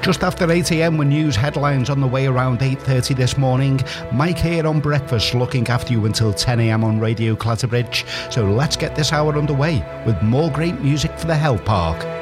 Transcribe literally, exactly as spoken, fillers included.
Just after eight a m with news headlines on the way around eight thirty this morning. Mike here on Breakfast, looking after you until ten a m on Radio Clatterbridge. So let's get this hour underway with more great music for the Health Park.